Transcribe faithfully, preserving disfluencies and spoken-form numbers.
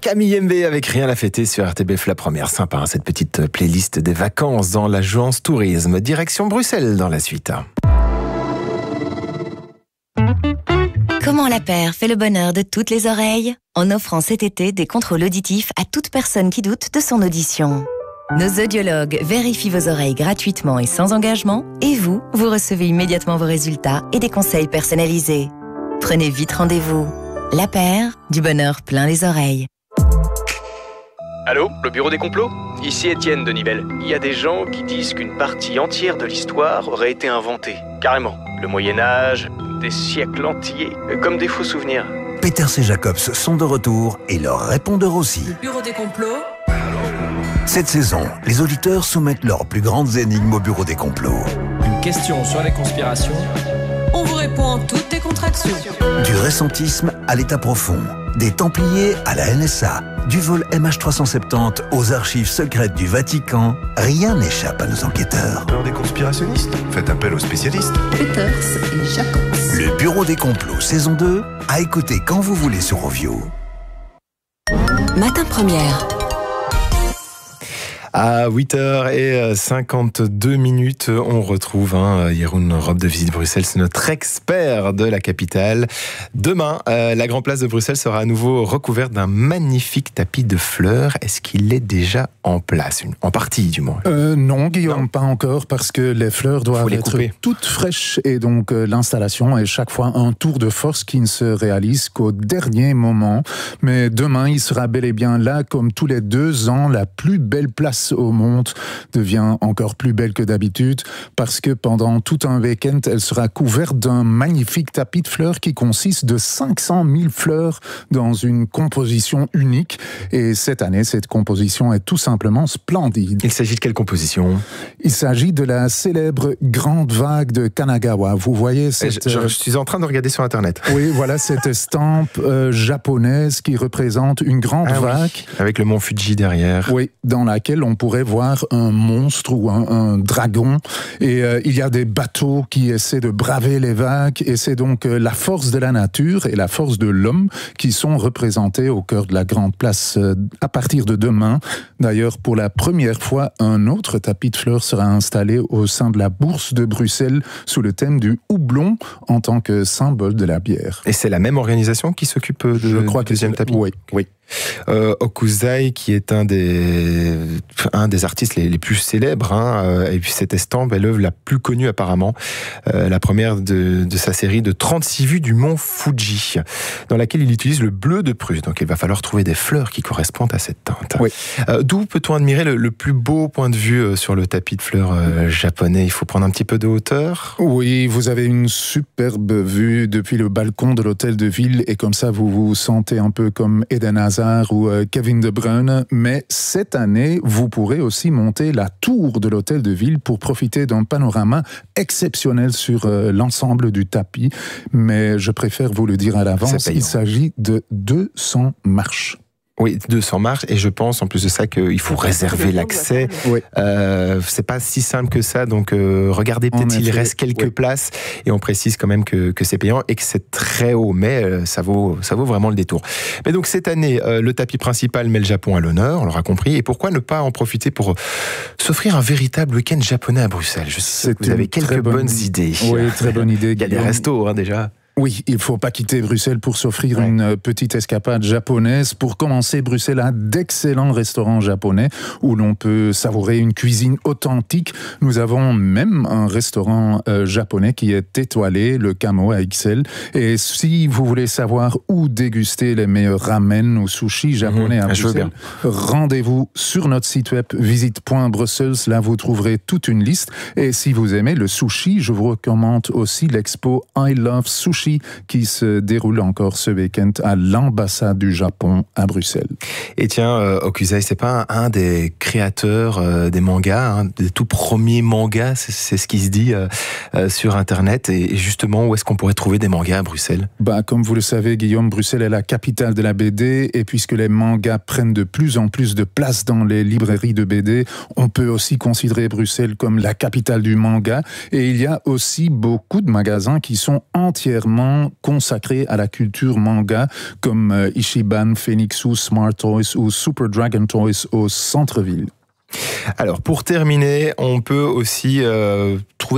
Camille M B avec Rien à fêter sur R T B F, la première. Sympa, hein, cette petite playlist des vacances dans la Jouance Tourisme. Direction Bruxelles dans la suite. Comment la paire fait le bonheur de toutes les oreilles en offrant cet été des contrôles auditifs à toute personne qui doute de son audition. Nos audiologues vérifient vos oreilles gratuitement et sans engagement et vous, vous recevez immédiatement vos résultats et des conseils personnalisés. Prenez vite rendez-vous. La paire, du bonheur plein les oreilles. Allô, le bureau des complots ? Ici Étienne de Nivelles. Il y a des gens qui disent qu'une partie entière de l'histoire aurait été inventée. Carrément. Le Moyen-Âge, des siècles entiers, comme des faux souvenirs. Peters et Jacobs sont de retour et leurs répondeurs aussi. Le bureau des complots. Cette saison, les auditeurs soumettent leurs plus grandes énigmes au bureau des complots. Une question sur les conspirations. On vous répond en toutes tes contractions. Du récentisme à l'état profond, des Templiers à la N S A, du vol M H trois cent soixante-dix aux archives secrètes du Vatican, rien n'échappe à nos enquêteurs. Peur des conspirationnistes ? Faites appel aux spécialistes. Peters et Jacobs. Le bureau des complots saison deux, à écouter quand vous voulez sur Ovio. Matin première. À huit heures cinquante-deux minutes, on retrouve hein, Jeroen Rob de Visite Bruxelles, c'est notre expert de la capitale. Demain, euh, la Grande Place de Bruxelles sera à nouveau recouverte d'un magnifique tapis de fleurs. Est-ce qu'il est déjà en place, une, en partie du moins? euh, Non, Guillaume, non. Pas encore, parce que les fleurs doivent les être couper. toutes fraîches. Et donc, euh, l'installation est chaque fois un tour de force qui ne se réalise qu'au dernier moment. Mais demain, il sera bel et bien là, comme tous les deux ans, la plus belle place au monde devient encore plus belle que d'habitude parce que pendant tout un week-end, elle sera couverte d'un magnifique tapis de fleurs qui consiste de cinq cent mille fleurs dans une composition unique. Et cette année, cette composition est tout simplement splendide. Il s'agit de quelle composition? Il s'agit de la célèbre Grande Vague de Kanagawa. Vous voyez cette... Je, je, je suis en train de regarder sur Internet. Oui, voilà cette estampe euh, japonaise qui représente une grande ah, vague. Oui. Avec le mont Fuji derrière. Oui, dans laquelle on pourrait voir un monstre ou un, un dragon. Et euh, il y a des bateaux qui essaient de braver les vagues. Et c'est donc euh, la force de la nature et la force de l'homme qui sont représentés au cœur de la Grande Place euh, à partir de demain. D'ailleurs, pour la première fois, un autre tapis de fleurs sera installé au sein de la Bourse de Bruxelles sous le thème du houblon en tant que symbole de la bière. Et c'est la même organisation qui s'occupe de, Je crois du deuxième tapis? Oui, oui. Euh, Okuzai, qui est un des, un des artistes les, les plus célèbres, hein, et puis cette estampe est l'œuvre la plus connue apparemment, euh, la première de, de sa série de trente-six vues du mont Fuji, dans laquelle il utilise le bleu de Prusse. Donc il va falloir trouver des fleurs qui correspondent à cette teinte. Oui. Euh, d'où peut-on admirer le, le plus beau point de vue sur le tapis de fleurs euh, japonais? Il faut prendre un petit peu de hauteur? Oui, vous avez une superbe vue depuis le balcon de l'hôtel de ville et comme ça vous vous sentez un peu comme Eden Hazard ou Kevin De Bruyne, mais cette année, vous pourrez aussi monter la tour de l'hôtel de ville pour profiter d'un panorama exceptionnel sur euh, l'ensemble du tapis, mais je préfère vous le dire à l'avance, il s'agit de deux cents marches. Oui, deux cents marches, et je pense en plus de ça qu'il faut réserver l'accès. Oui. Euh, c'est pas si simple que ça, donc euh, regardez, peut-être il reste quelques oui. places, et on précise quand même que, que c'est payant et que c'est très haut, mais euh, ça vaut ça vaut vraiment le détour. Mais donc cette année, euh, le tapis principal met le Japon à l'honneur, on l'aura compris, et pourquoi ne pas en profiter pour s'offrir un véritable week-end japonais à Bruxelles? Je sais que vous avez quelques bonne... bonnes idées. Oui, très bonne idée. Il y a des restos hein, déjà. Oui, il ne faut pas quitter Bruxelles pour s'offrir ouais. une petite escapade japonaise. Pour commencer, Bruxelles a d'excellents restaurants japonais où l'on peut savourer une cuisine authentique. Nous avons même un restaurant euh, japonais qui est étoilé, le Kamo à X L. Et si vous voulez savoir où déguster les meilleurs ramen ou sushis japonais mmh, à Bruxelles, rendez-vous sur notre site web visite point brussels. Là, vous trouverez toute une liste. Et si vous aimez le sushi, je vous recommande aussi l'expo I Love Sushi qui se déroule encore ce week-end à l'ambassade du Japon à Bruxelles. Et tiens, euh, Okuzai, c'est pas un, un des créateurs euh, des mangas, hein, des tout premiers mangas, c'est, c'est ce qui se dit euh, euh, sur Internet. Et, et justement, où est-ce qu'on pourrait trouver des mangas à Bruxelles? Bah, comme vous le savez, Guillaume, Bruxelles est la capitale de la B D, et puisque les mangas prennent de plus en plus de place dans les librairies de B D, on peut aussi considérer Bruxelles comme la capitale du manga. Et il y a aussi beaucoup de magasins qui sont entièrement événements consacrés à la culture manga, comme euh, Ichiban, Phoenixu, Smart Toys ou Super Dragon Toys au centre-ville. Alors, pour terminer, on peut aussi euh,